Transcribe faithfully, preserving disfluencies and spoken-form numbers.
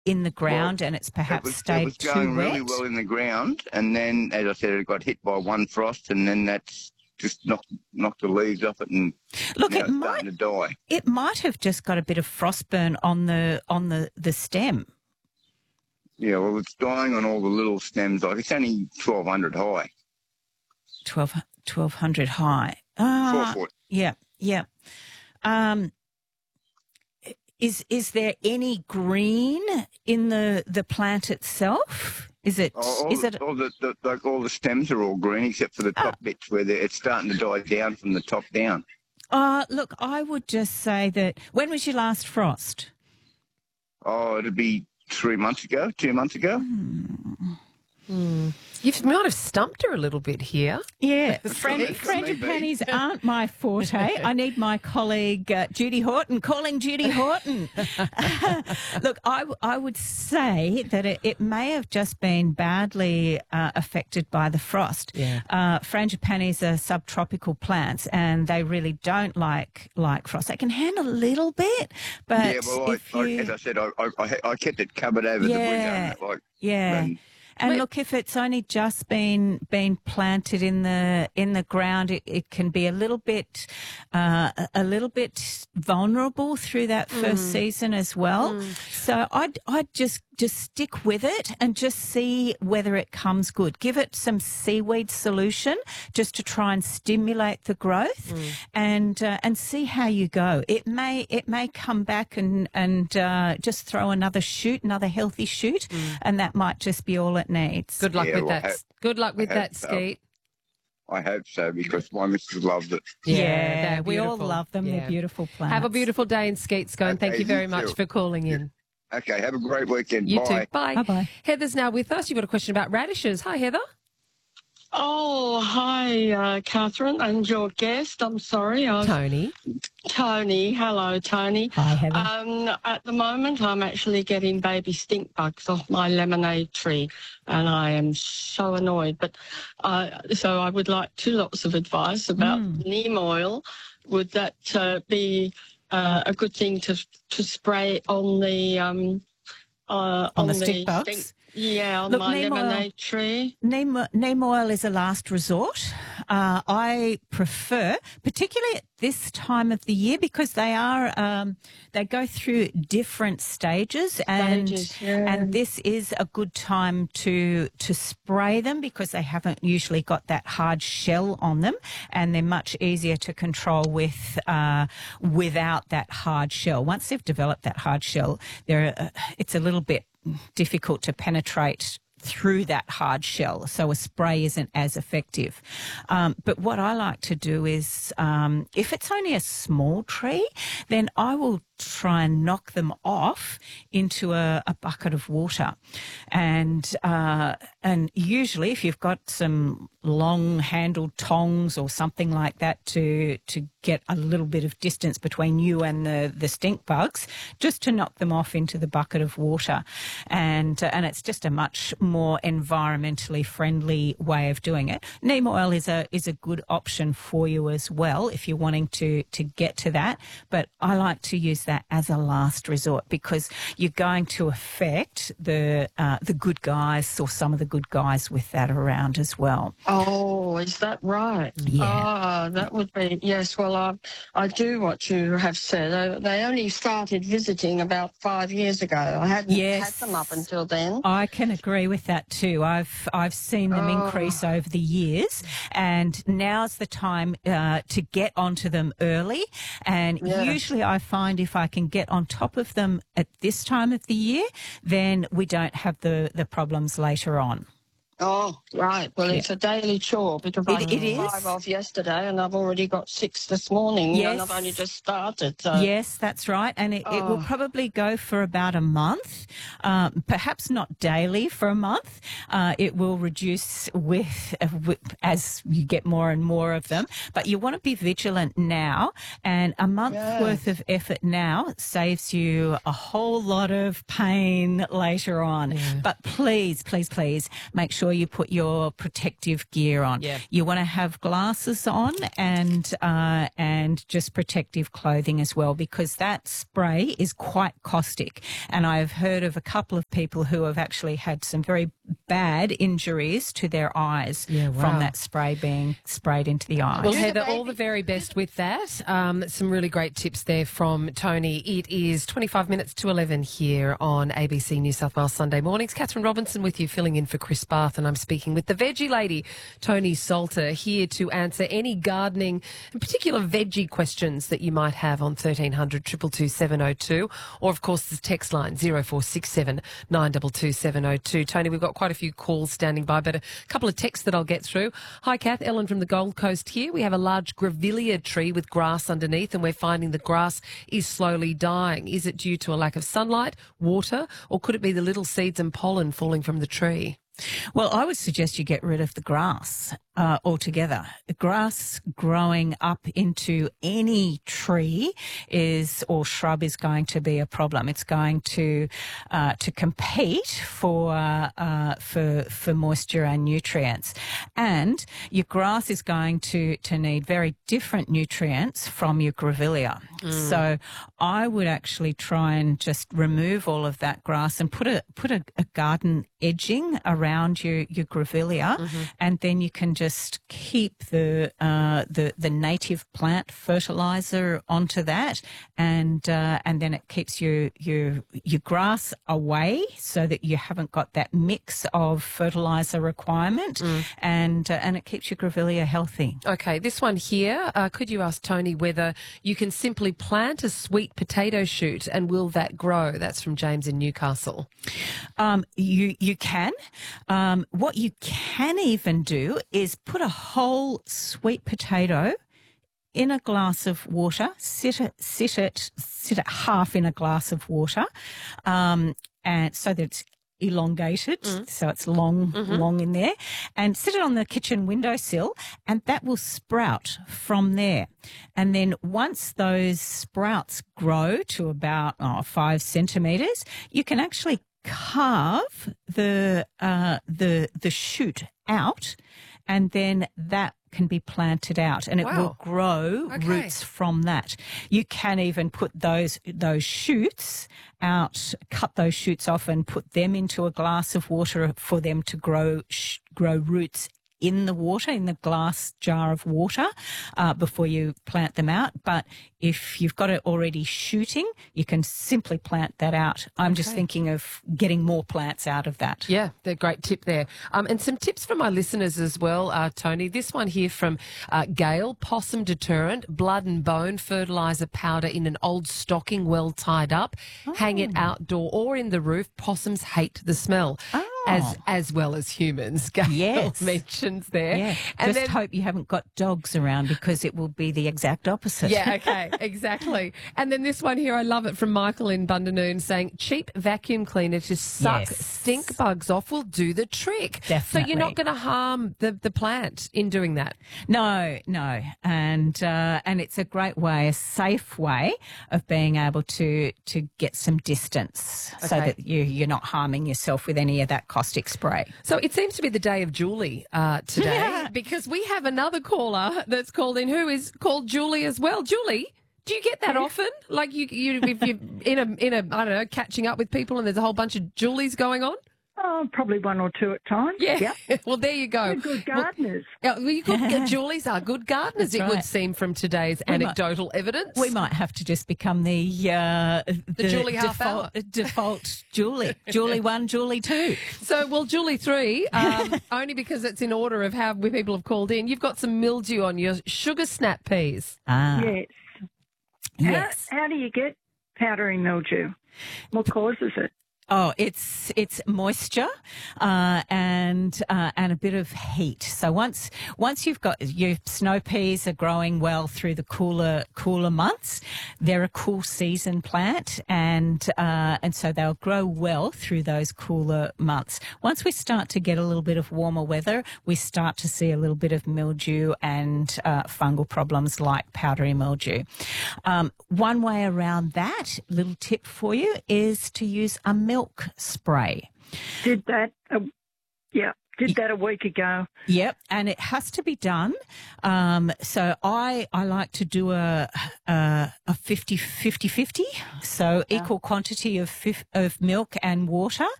in the ground Well, and it's It perhaps was, it stayed was too going wet? really well in the ground, and then, as I said, it got hit by one frost, and then that's just knocked knocked the leaves off it, and Look, now it it's might starting to die. it might have just got a bit of frostburn on the on the, the stem. Yeah, well, it's dying on all the little stems. Like it's only twelve hundred high, twelve, twelve hundred high. four Ah, foot. yeah, yeah. Um, is is there any green in the the plant itself? Is it All, all, is it? all the, the like all the stems are all green except for the top bits where they're- it's starting to die down from the top down. Uh, look, I would just say that. When was your last frost? Oh, it'd be three months ago, two months ago. You might have stumped her a little bit here. Yeah, friend, Maybe. frangipanis aren't my forte. I need my colleague uh, Judy Horton calling Judy Horton. Look, I, w- I would say that it, it may have just been badly uh, affected by the frost. Yeah. Uh, frangipanis are subtropical plants and they really don't like like frost. They can handle a little bit, but Yeah, well, I, if I, you... as I said, I, I, I I kept it covered over Yeah, the bush. Like, yeah. and- And Wait. look, if it's only just been been planted in the in the ground, it, it can be a little bit uh, a- a little bit vulnerable through that first season as well. So I'd I'd just just stick with it and just see whether it comes good. Give it some seaweed solution just to try and stimulate the growth, and uh, and see how you go. It may it may come back and and uh, just throw another shoot, another healthy shoot, and that might just be all it needs. Good luck Yeah, with well, I that. hope- Good luck with I that, hope so. Skeet. I hope so because my missus loves it. Yeah, they're we all beautiful. love them. Yeah. They're beautiful plants. Have a beautiful day in Skeetscone. Thank Okay, you very you much too. for calling in. Okay, have a great weekend. You Bye. too. Bye. Bye-bye. Heather's now with us. You've got a question about radishes. Hi, Heather. Oh, hi, uh, Catherine, and your guest. I'm sorry, I was Tony. Tony. Hello, Tony. Hi, Heather. Um, at the moment, I'm actually getting baby stink bugs off my lemonade tree, and I am so annoyed. But uh, so I would like two lots of advice about Mm. neem oil. Would that uh, be uh, a good thing to to spray on the um, uh, On the stink bugs? stink- yeah, on Look, my neem oil- lemonade tree. Neem, neem oil is a last resort. Uh, I prefer, particularly at this time of the year, because they are um, they go through different stages, and Stages, yeah. and this is a good time to to spray them because they haven't usually got that hard shell on them, and they're much easier to control with uh, without that hard shell. Once they've developed that hard shell, they're uh, it's a little bit difficult to penetrate through that hard shell, so a spray isn't as effective. Um, but what I like to do is, um, if it's only a small tree, then I will try and knock them off into a, a bucket of water. And uh, and usually if you've got some long-handled tongs or something like that to to get a little bit of distance between you and the, the stink bugs, just to knock them off into the bucket of water. And, uh, and it's just a much more environmentally friendly way of doing it. Neem oil is a is a good option for you as well if you're wanting to, to get to that. But I like to use that as a last resort because you're going to affect the uh, the good guys or some of the good guys with that around as well. Oh, is that right? Yeah. Ah, that would be, yes. Well, I, I do what you have said. Uh, They only started visiting about five years ago. I hadn't Yes. had them up until then. I can agree with that too. I've I've seen them Oh. increase over the years, and now's the time uh, to get onto them early. And Yes. usually, I find if I can get on top of them at this time of the year, then we don't have the the problems later on. Oh, right. Well, it's a daily chore because I It- did it is. five off yesterday and I've already got six this morning Yes. and I've only just started. So. Yes, that's right. And it, it will Oh. probably go for about a month, um, perhaps not daily for a month. Uh, it will reduce with, uh, with as you get more and more of them. But you want to be vigilant now. And a month's Yes. worth of effort now saves you a whole lot of pain later on. But please, please, please make sure sure you put your protective gear on. Yeah. You want to have glasses on and uh, and just protective clothing as well, because that spray is quite caustic. And I've heard of a couple of people who have actually had some very bad injuries to their eyes Yeah, wow. from that spray being sprayed into the eye. Well, Heather, all the very best with that. Um, some really great tips there from Tony. It is twenty-five minutes to eleven here on A B C New South Wales Sunday Mornings. Catherine Robinson with you, filling in for Chris Barth, and I'm speaking with the veggie lady, Tony Salter, here to answer any gardening and particular veggie questions that you might have on thirteen hundred, two two two, seven oh two, or of course the text line zero four six seven, nine two two, seven oh two. Tony, we've got quite a few calls standing by, but a couple of texts that I'll get through. Hi, Kath. Ellen from the Gold Coast here. We have a large grevillea tree with grass underneath, and we're finding the grass is slowly dying. Is it due to a lack of sunlight, water, or could it be the little seeds and pollen falling from the tree? Well, I would suggest you get rid of the grass uh, altogether. The grass growing up into any tree is or shrub is going to be a problem. It's going to uh, to compete for uh, for for moisture and nutrients, and your grass is going to to need very different nutrients from your grevillea. Mm. So I would actually try and just remove all of that grass and put a put a, a garden edging around your, your grevillea, mm-hmm. and then you can just keep the uh, the the native plant fertilizer onto that, and uh, and then it keeps your your your grass away so that you haven't got that mix of fertilizer requirement, mm. and uh, and it keeps your grevillea healthy. Okay, this one here. Uh, could you ask Tony whether you can simply plant a sweet potato shoot and will that grow? That's from James in Newcastle. Um, you you can. Um, what you can even do is put a whole sweet potato in a glass of water. Sit it, sit it, sit it half in a glass of water, um, and so that it's elongated, mm. so it's long, mm-hmm. long in there, and sit it on the kitchen windowsill, and that will sprout from there. And then once those sprouts grow to about oh, five centimetres, you can actually carve the uh, the the shoot out, and then that can be planted out, and it wow. will grow okay. roots from that. You can even put those those shoots out, cut those shoots off, and put them into a glass of water for them to grow sh- grow roots in the water, in the glass jar of water, uh, before you plant them out. But if you've got it already shooting, you can simply plant that out. I'm okay. just thinking of getting more plants out of that. Yeah, they're a great tip there. Um, and some tips from my listeners as well, uh, Tony. This one here from uh, Gail, possum deterrent, blood and bone fertiliser powder in an old stocking well tied up. Oh. Hang it outdoor or in the roof. Possums hate the smell. Oh. As as well as humans, Gail yes. mentions there. Yeah. And Just then, hope you haven't got dogs around, because it will be the exact opposite. Yeah, okay, exactly. And then this one here, I love it, from Michael in Bundanoon, saying cheap vacuum cleaner to suck yes. stink bugs off will do the trick. Definitely. So you're not going to harm the, the plant in doing that. No, no. And uh, and it's a great way, a safe way of being able to to get some distance, okay. so that you, you're not harming yourself with any of that caustic spray. So it seems to be the day of Julie uh, today, yeah. because we have another caller that's called in who is called Julie as well. Julie, do you get that often? Like you, you if you're in a in a I don't know, catching up with people and there's a whole bunch of Julies going on? Oh, probably one or two at times. Yeah. Yep. Well, there you go. They're good gardeners. Well, well you could, Julies are good gardeners, That's it right. would seem from today's we anecdotal might, evidence. We might have to just become the uh, the, the Julie half default, hour. default Julie. Julie one, Julie two. So, well, Julie three, um, only because it's in order of how people have called in. You've got some mildew on your sugar snap peas. Ah. Yes. Yes. How, how do you get powdery mildew? What causes it? Oh, it's it's moisture uh, and uh, and a bit of heat. So once once you've got your snow peas are growing well through the cooler cooler months, they're a cool season plant, and uh, and so they'll grow well through those cooler months. Once we start to get a little bit of warmer weather, we start to see a little bit of mildew and uh, fungal problems like powdery mildew. Um, one way around that, little tip for you, is to use a milk spray. Did that, uh, yeah, Did that a week ago. Yep, and it has to be done. Um, so I I like to do a a, a fifty fifty fifty, so equal quantity of fif- of milk and water.